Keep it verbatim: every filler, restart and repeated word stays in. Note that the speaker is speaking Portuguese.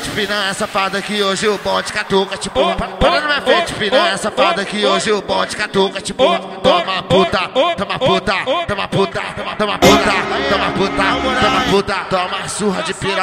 frente, piranha safada que hoje o bonde catuca, tipo. Para na minha frente, piranha safada que hoje o bonde catuca, tipo. Toma puta, toma puta, toma puta, toma puta, toma puta, toma puta, toma surra de piranha.